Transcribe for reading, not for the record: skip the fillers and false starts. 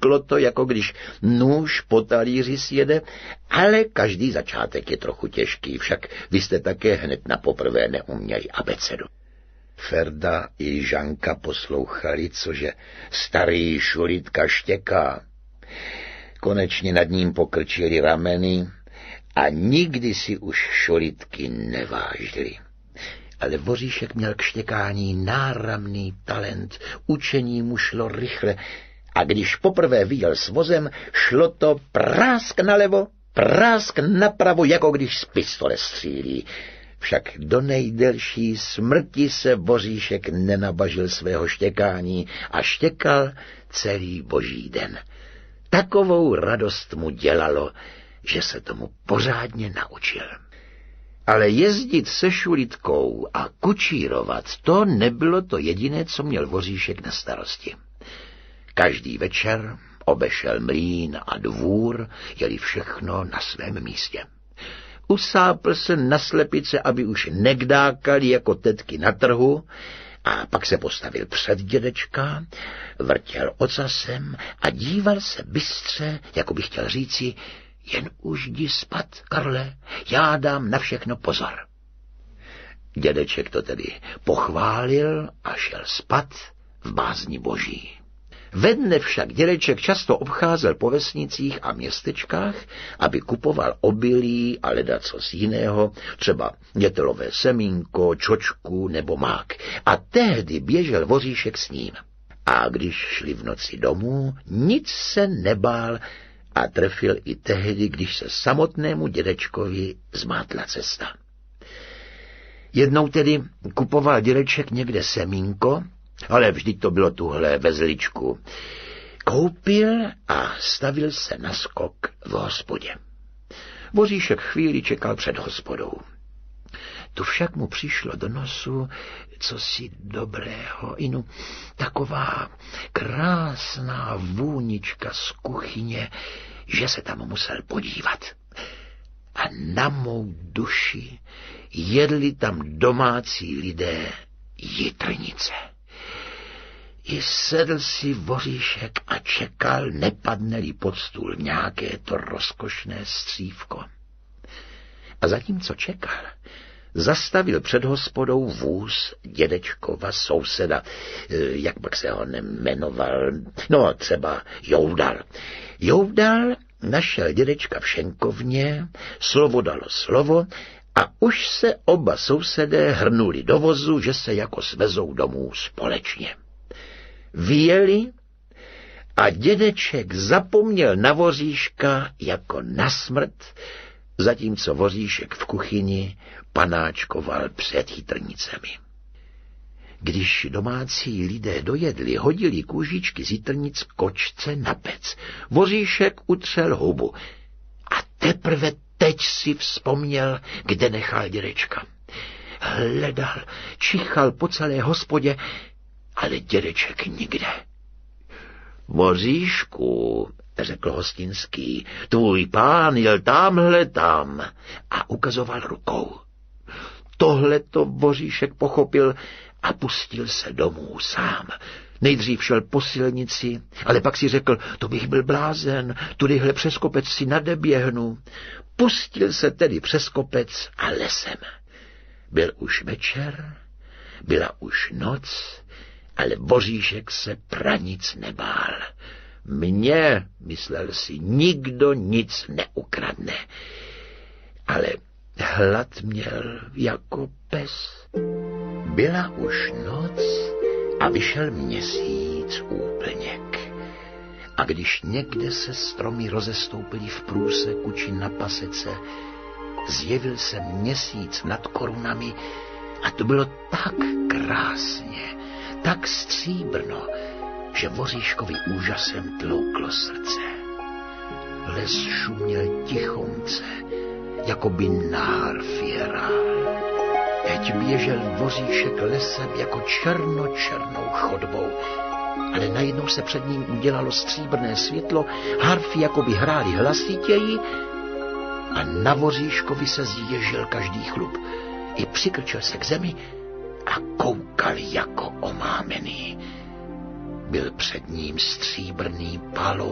Lusklo to, jako když nůž po talíři sjede, ale každý začátek je trochu těžký, však vy jste také hned na poprvé neuměli abecedu. Ferda i Žanka poslouchali, cože starý Šulitka štěká. Konečně nad ním pokrčili rameny a nikdy si už Šulitky nevážili. Ale Voříšek měl k štěkání náramný talent, učení mu šlo rychle a když poprvé vyjel s vozem, šlo to prásk nalevo, prásk napravo, jako když z pistole střílí. Však do nejdelší smrti se Voříšek nenabažil svého štěkání a štěkal celý boží den. Takovou radost mu dělalo, že se tomu pořádně naučil. Ale jezdit se Šulitkou a kučírovat, to nebylo to jediné, co měl Voříšek na starosti. Každý večer obešel mlýn a dvůr, jeli všechno na svém místě. Usápl se na slepice, aby už nekdákali jako tetky na trhu, a pak se postavil před dědečka, vrtěl ocasem a díval se bystře, jako by chtěl říci: jen už jdi spat, Karle, já dám na všechno pozor. Dědeček to tedy pochválil a šel spat v bázni boží. Ve dne však dědeček často obcházel po vesnicích a městečkách, aby kupoval obilí a ledacos jiného, třeba nětelové semínko, čočku nebo mák. A tehdy běžel Voříšek s ním. A když šli v noci domů, nic se nebál a trefil i tehdy, když se samotnému dědečkovi zmátla cesta. Jednou tedy kupoval dědeček někde semínko, ale vždyť to bylo tuhle vezličku. Koupil a stavil se na skok v hospodě. Voříšek chvíli čekal před hospodou. Tu však mu přišlo do nosu cosi dobrého, inu taková krásná vůnička z kuchyně, že se tam musel podívat. A na mou duši jedli tam domácí lidé jitrnice. I sedl si Voříšek a čekal, nepadne-li pod stůl nějaké to rozkošné střívko. A zatímco čekal, zastavil před hospodou vůz dědečkova souseda, jak pak se ho jmenoval, no třeba Joudal. Joudal našel dědečka v šenkovně, slovo dalo slovo a už se oba sousedé hrnuli do vozu, že se jako svezou domů společně. Vyjeli a dědeček zapomněl na Voříška jako na smrt, zatímco Voříšek v kuchyni panáčkoval před jitrnicemi. Když domácí lidé dojedli, hodili kůžičky z jitrnic kočce na pec. Voříšek utřel hubu a teprve teď si vzpomněl, kde nechal dědečka. Hledal, čichal po celé hospodě, ale dědeček nikde. Voříšku, řekl hostinský, tvůj pán jel tamhle tam a ukazoval rukou. Tohleto Voříšek pochopil a pustil se domů sám. Nejdřív šel po silnici, ale pak si řekl, to bych byl blázen, tudyhle přes kopec si nadeběhnu. Pustil se tedy přes kopec a lesem. Byl už večer, byla už noc, ale Voříšek se pranic nebál. Mně, myslel si, nikdo nic neukradne. Ale hlad měl jako pes. Byla už noc a vyšel měsíc úplněk. A když někde se stromy rozestoupily v průseku či na pasece, zjevil se měsíc nad korunami a to bylo tak krásně, tak stříbrno, že Voříškovi úžasem tlouklo srdce. Les šuměl tichomce, jako by nárv hrál. Teď běžel Voříšek lesem jako černou chodbou, ale najednou se před ním udělalo stříbrné světlo, harfy jako by hrály hlasitěji a na Voříškovi se zježil každý chlup. I přikrčil se k zemi a koukal jako omámený. Byl před ním stříbrný palo